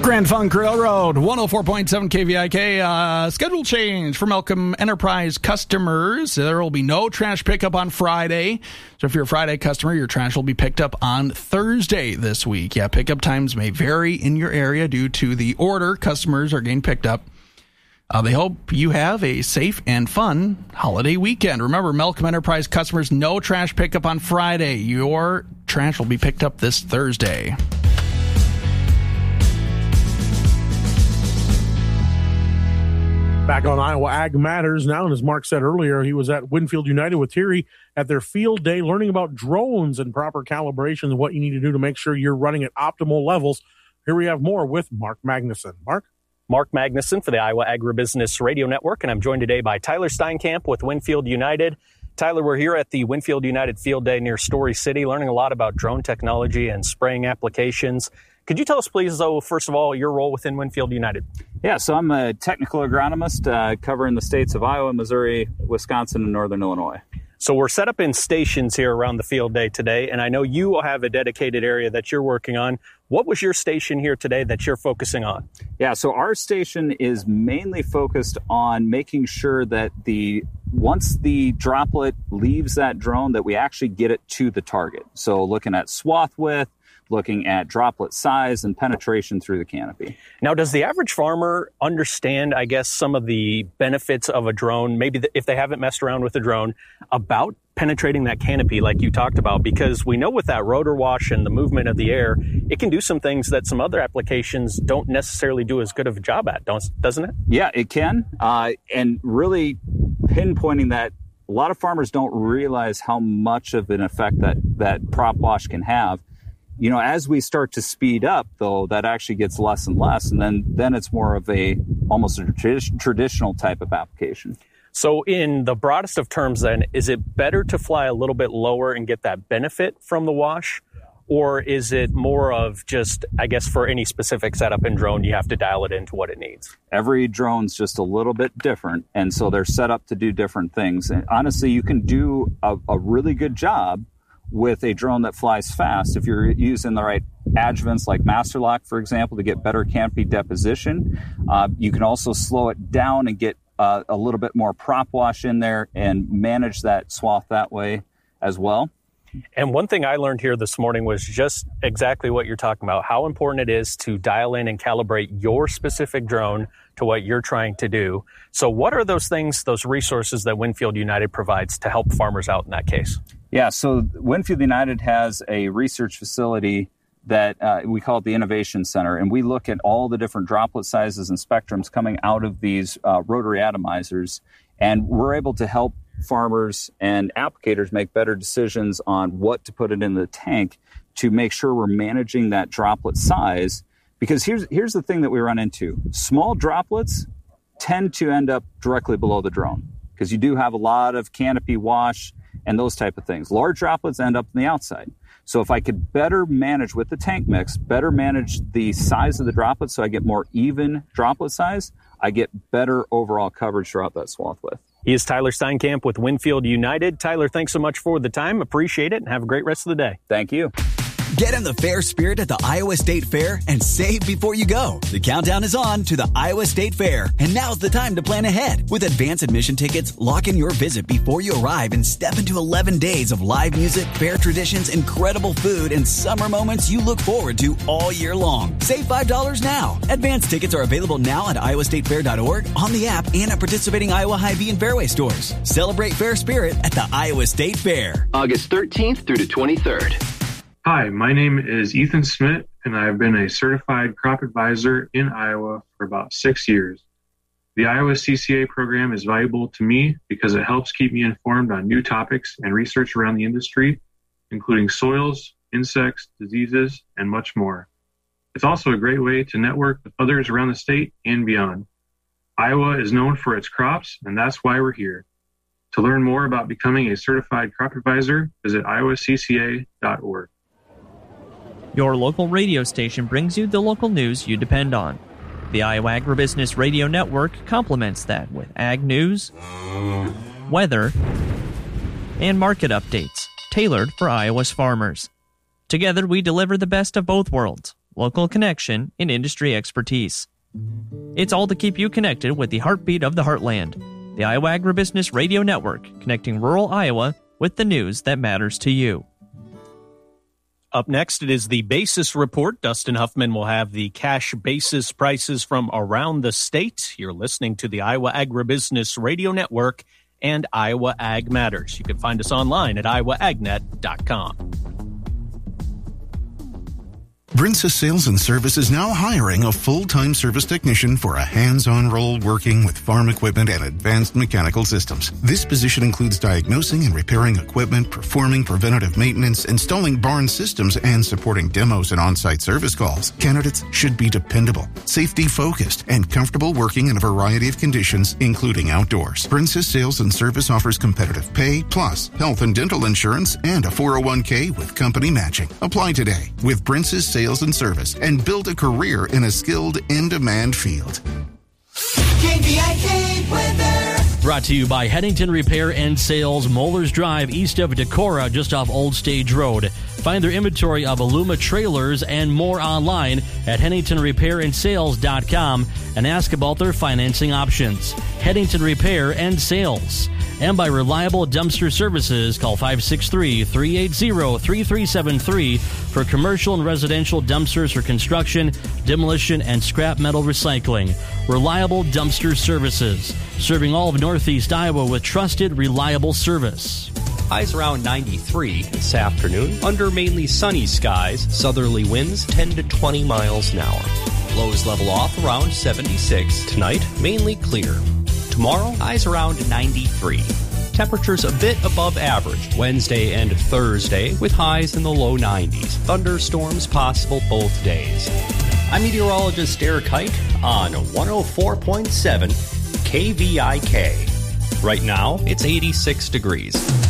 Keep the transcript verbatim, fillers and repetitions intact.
Grand Funk Railroad, one oh four point seven K V I K. Uh, schedule change for Malcolm Enterprise customers. There will be no trash pickup on Friday. So if you're a Friday customer, your trash will be picked up on Thursday this week. Yeah, pickup times may vary in your area due to the order customers are getting picked up. Uh, they hope you have a safe and fun holiday weekend. Remember, Malcolm Enterprise customers, no trash pickup on Friday. Your trash will be picked up this Thursday. Back on Iowa Ag Matters now, and as Mark said earlier, he was at Winfield United with Thierry at their field day, learning about drones and proper calibration and what you need to do to make sure you're running at optimal levels. Here we have more with Mark Magnuson. Mark? Mark Magnuson for the Iowa Agribusiness Radio Network, and I'm joined today by Tyler Steinkamp with Winfield United. Tyler, we're here at the Winfield United Field Day near Story City, learning a lot about drone technology and spraying applications. Could you tell us, please, though, first of all, your role within Winfield United? Yeah, so I'm a technical agronomist uh, covering the states of Iowa, Missouri, Wisconsin, and Northern Illinois. So we're set up in stations here around the field day today, and I know you have a dedicated area that you're working on. What was your station here today that you're focusing on? Yeah, so our station is mainly focused on making sure that the once the droplet leaves that drone, that we actually get it to the target. So looking at swath width, looking at droplet size and penetration through the canopy. Now, does the average farmer understand, I guess, some of the benefits of a drone, maybe the, if they haven't messed around with a drone, about penetrating that canopy like you talked about? Because we know with that rotor wash and the movement of the air, it can do some things that some other applications don't necessarily do as good of a job at, don't, doesn't it? Yeah, it can. Uh, and really pinpointing that, a lot of farmers don't realize how much of an effect that, that prop wash can have. You know, as we start to speed up, though, that actually gets less and less, and then, then it's more of a almost a tradi- traditional type of application. So in the broadest of terms, then, is it better to fly a little bit lower and get that benefit from the wash? Or is it more of just, I guess, for any specific setup in drone, you have to dial it into what it needs? Every drone's just a little bit different, and so they're set up to do different things. And honestly, you can do a, a really good job with a drone that flies fast if you're using the right adjuvants like Masterlock, for example, to get better canopy deposition. Uh, you can also slow it down and get uh, a little bit more prop wash in there and manage that swath that way as well. And one thing I learned here this morning was just exactly what you're talking about, how important it is to dial in and calibrate your specific drone to what you're trying to do. So what are those things, those resources that Winfield United provides to help farmers out in that case? Yeah, so Winfield United has a research facility that uh, we call it the Innovation Center, and we look at all the different droplet sizes and spectrums coming out of these uh, rotary atomizers, and we're able to help farmers and applicators make better decisions on what to put it in the tank to make sure we're managing that droplet size. Because here's here's the thing that we run into. Small droplets tend to end up directly below the drone because you do have a lot of canopy wash and those type of things. Large droplets end up on the outside. So if I could better manage with the tank mix, better manage the size of the droplet so I get more even droplet size, I get better overall coverage throughout that swath width. He is Tyler Steinkamp with Winfield United. Tyler, thanks so much for the time. Appreciate it, and have a great rest of the day. Thank you. Get in the fair spirit at the Iowa State Fair and save before you go. The countdown is on to the Iowa State Fair, and now's the time to plan ahead. With advance admission tickets, lock in your visit before you arrive and step into eleven days of live music, fair traditions, incredible food, and summer moments you look forward to all year long. Save five dollars now. Advance tickets are available now at iowa state fair dot org, on the app, and at participating Iowa Hy-Vee and Fairway stores. Celebrate fair spirit at the Iowa State Fair. August thirteenth through the twenty-third. Hi, my name is Ethan Smith, and I've been a certified crop advisor in Iowa for about six years. The Iowa C C A program is valuable to me because it helps keep me informed on new topics and research around the industry, including soils, insects, diseases, and much more. It's also a great way to network with others around the state and beyond. Iowa is known for its crops, and that's why we're here. To learn more about becoming a certified crop advisor, visit iowa c c a dot org. Your local radio station brings you the local news you depend on. The Iowa Agribusiness Radio Network complements that with ag news, weather, and market updates tailored for Iowa's farmers. Together, we deliver the best of both worlds, local connection, and industry expertise. It's all to keep you connected with the heartbeat of the heartland. The Iowa Agribusiness Radio Network, connecting rural Iowa with the news that matters to you. Up next, it is the Basis Report. Dustin Huffman will have the cash basis prices from around the state. You're listening to the Iowa Agribusiness Radio Network and Iowa Ag Matters. You can find us online at iowa ag net dot com. Brinsis Sales and Service is now hiring a full-time service technician for a hands-on role working with farm equipment and advanced mechanical systems. This position includes diagnosing and repairing equipment, performing preventative maintenance, installing barn systems, and supporting demos and on-site service calls. Candidates should be dependable, safety-focused, and comfortable working in a variety of conditions, including outdoors. Brinsis Sales and Service offers competitive pay, plus health and dental insurance, and a four oh one k with company matching. Apply today with Brinsis Sales Sales and Service and build a career in a skilled, in-demand field. K V I K weather. Brought to you by Headington Repair and Sales, Mollers Drive, east of Decorah, just off Old Stage Road. Find their inventory of Aluma trailers and more online at headington repair and sales dot com and ask about their financing options. Headington Repair and Sales. And by Reliable Dumpster Services, call five six three, three eight zero, three three seven three for commercial and residential dumpsters for construction, demolition, and scrap metal recycling. Reliable Dumpster Services, serving all of Northeast Iowa with trusted, reliable service. Highs around ninety-three this afternoon, under mainly sunny skies, southerly winds ten to twenty miles an hour. Lows level off around seventy-six. Tonight, mainly clear. Tomorrow, highs around ninety-three. Temperatures a bit above average Wednesday and Thursday with highs in the low nineties. Thunderstorms possible both days. I'm meteorologist Eric Hike on one oh four point seven K V I K. Right now, it's eighty-six degrees.